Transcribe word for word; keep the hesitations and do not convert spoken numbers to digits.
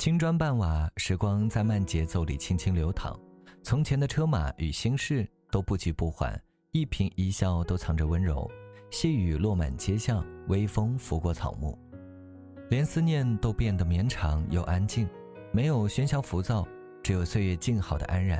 青砖伴瓦，时光在慢节奏里轻轻流淌，从前的车马与心事都不急不缓，一颦一笑都藏着温柔，细雨落满街巷，微风拂过草木，连思念都变得绵长又安静，没有喧嚣浮躁，只有岁月静好的安然。